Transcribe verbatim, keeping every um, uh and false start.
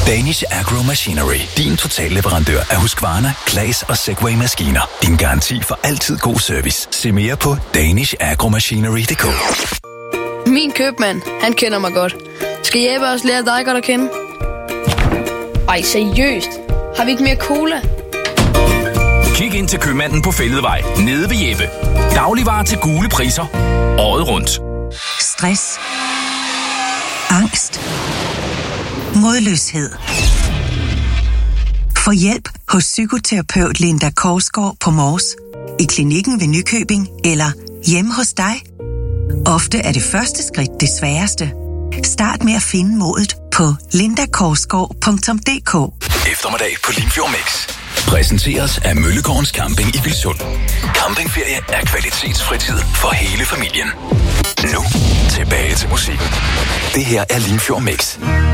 Danish Agro Machinery. Din total leverandør af Husqvarna, Claas og Segway maskiner. Din garanti for altid god service. Se mere på danish agro machinery punktum d k. Min købmand, han kender mig godt. Skal Jeppe også lære dig godt at kende? Ej, seriøst. Har vi ikke mere cola? Kig ind til købmanden på Fælledvej, nede ved Jeppe. Dagligvarer til gule priser. Året rundt. Stress. Angst. Modløshed. Få hjælp hos psykoterapeut Linda Korsgaard på Mors, i klinikken ved Nykøbing eller hjemme hos dig. Ofte er det første skridt det sværeste. Start med at finde modet på linda korsgaard punktum d k. Eftermiddag på Limfjord Mix. Præsenteres af Møllegårdens Camping i Vilsund. Campingferie er kvalitetsfritid for hele familien. Nu tilbage til musikken. Det her er Limfjord Mix.